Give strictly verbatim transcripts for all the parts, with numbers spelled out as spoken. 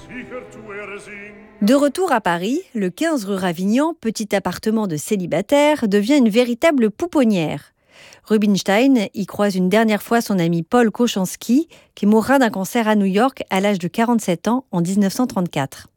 De retour à Paris, le quinze rue Ravignan, petit appartement de célibataire, devient une véritable pouponnière. Rubinstein y croise une dernière fois son ami Paul Kochanski, qui mourra d'un cancer à New York à l'âge de quarante-sept ans en dix-neuf cent trente-quatre.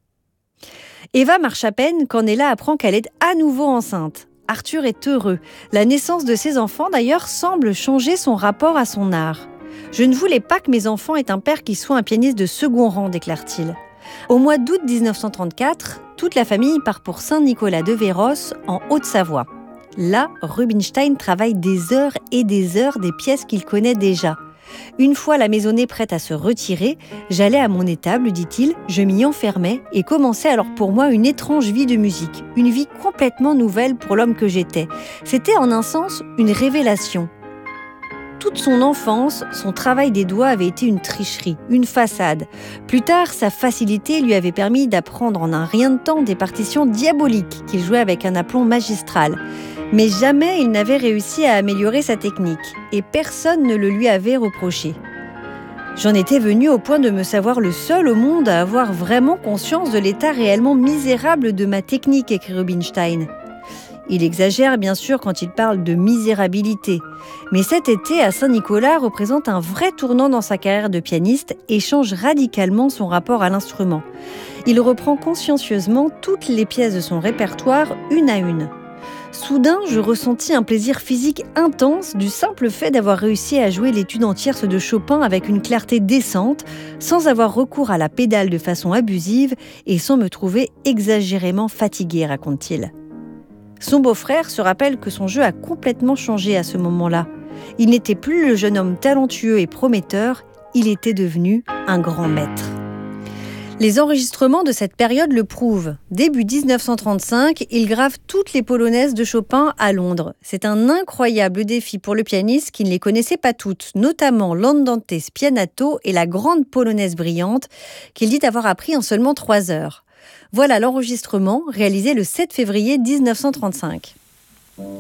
Eva marche à peine quand Nella apprend qu'elle est à nouveau enceinte. Arthur est heureux. La naissance de ses enfants, d'ailleurs, semble changer son rapport à son art. « Je ne voulais pas que mes enfants aient un père qui soit un pianiste de second rang », déclare-t-il. Au mois d'août dix-neuf cent trente-quatre, toute la famille part pour Saint-Nicolas-de-Véros, en Haute-Savoie. Là, Rubinstein travaille des heures et des heures des pièces qu'il connaît déjà. Une fois la maisonnée prête à se retirer, j'allais à mon étable, dit-il, je m'y enfermais et commençait alors pour moi une étrange vie de musique, une vie complètement nouvelle pour l'homme que j'étais. C'était en un sens une révélation. Toute son enfance, son travail des doigts avait été une tricherie, une façade. Plus tard, sa facilité lui avait permis d'apprendre en un rien de temps des partitions diaboliques qu'il jouait avec un aplomb magistral. Mais jamais il n'avait réussi à améliorer sa technique, et personne ne le lui avait reproché. J'en étais venu au point de me savoir le seul au monde à avoir vraiment conscience de l'état réellement misérable de ma technique, écrit Rubinstein. Il exagère bien sûr quand il parle de misérabilité, mais cet été à Saint-Nicolas représente un vrai tournant dans sa carrière de pianiste et change radicalement son rapport à l'instrument. Il reprend consciencieusement toutes les pièces de son répertoire, une à une. Soudain, je ressentis un plaisir physique intense du simple fait d'avoir réussi à jouer l'étude en tierce de Chopin avec une clarté décente, sans avoir recours à la pédale de façon abusive et sans me trouver exagérément fatigué, raconte-t-il. Son beau-frère se rappelle que son jeu a complètement changé à ce moment-là. Il n'était plus le jeune homme talentueux et prometteur, il était devenu un grand maître. Les enregistrements de cette période le prouvent. Début dix-neuf cent trente-cinq, il grave toutes les polonaises de Chopin à Londres. C'est un incroyable défi pour le pianiste qui ne les connaissait pas toutes, notamment l'Andante Spianato et la grande polonaise brillante, qu'il dit avoir appris en seulement trois heures. Voilà l'enregistrement réalisé le sept février dix-neuf cent trente-cinq.